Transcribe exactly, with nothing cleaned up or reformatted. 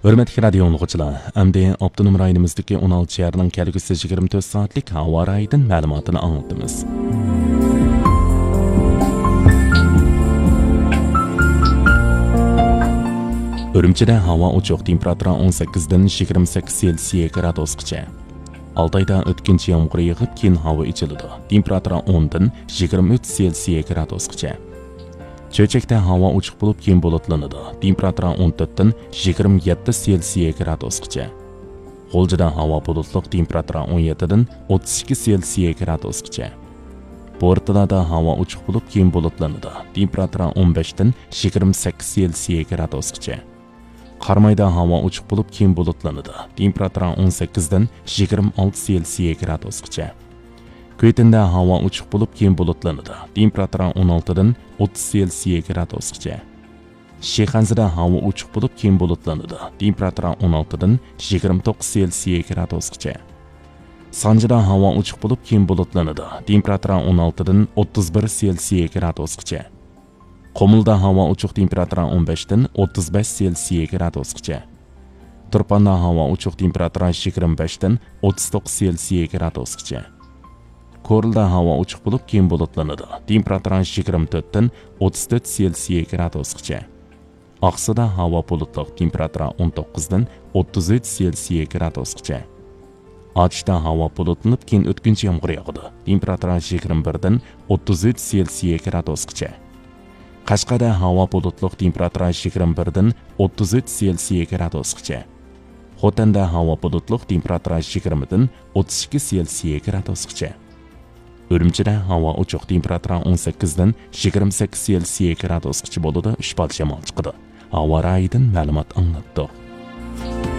Hürmetli radio dinləyicilər, əmdi Abdunum rayonimizdagi o'n olti şəhərinin kelgusi yigirma to'rt soatlik havo rayidin ma'lumotini anlatamiz. Urumchida havo ochiq, temperatura o'n sakkiz dan yigirma sakkiz Selsiya gradusgacha. Altayda o'tkinchi yomg'ir yog'ib, keyin havo ichiladi. Temperatura o'n dan yigirma uch Selsiya gradusgacha. Cho'chakda havo ochiq bo'lib, keyin bulutlanadi. Temperatura o'n to'rt dan yigirma yetti Selsiya gradusgacha. G'o'ljada havo bulutliq, temperatura o'n yetti dan o'ttiz ikki Selsiya gradusgacha. Portlarda havo ochiq bo'lib, keyin bulutlanadi. Temperatura o'n besh dan yigirma sakkiz Selsiya gradusgacha. Qarmayda havo ochiq bo'lib, keyin bulutlanadi. Temperatura o'n sakkiz dan yigirma olti Selsiya gradusgacha. Kuytinda havo ochiq bo'lib, keyin bulutlanadi. Temperatura o'n olti dan o'ttiz Selsiya gradusgacha. Shixanzada havo ochiq bo'lib, keyin bulutlanadi. Temperatura o'n olti dan yigirma to'qqiz Selsiya gradusgacha. Sanjida havo ochiq bo'lib, keyin bulutlanadi. Temperatura o'n olti dan o'ttiz bir Selsiya gradusgacha. Qumulda havo ochiq, temperatura o'n besh dan o'ttiz besh Selsiya gradusgacha. Turpanda havo ochiq, temperatura yigirma besh dan o'ttiz to'qqiz Selsiya gradusgacha. Ko'rilda havo ochiq bo'lib, keyin bulutlanadi. Temperatura yigirma to'rt dan o'ttiz to'rt Selsiya gradusgacha. Oqsida havo bulutliq, temperatura o'n to'qqiz dan o'ttiz uch Selsiya gradusgacha. Ochda havo bulutlanib, keyin o'tkinchi yomg'ir yog'adi. Temperatura yigirma bir dan o'ttiz uch Selsiya gradusgacha. Qashqada havo bulutliq, temperatura yigirma bir dan o'ttiz uch Selsiya gradusgacha. Xotanda havo bulutliq, temperatura yigirma dan o'ttiz ikki Selsiya gradusgacha. Urumchida havo ochiq, temperatura o'n sakkiz dan yigirma sakkiz Selsiya gradusgacha bo'ladi. uch bal shamol chiqadi. Havo rayidin ma'lumot anglatdik.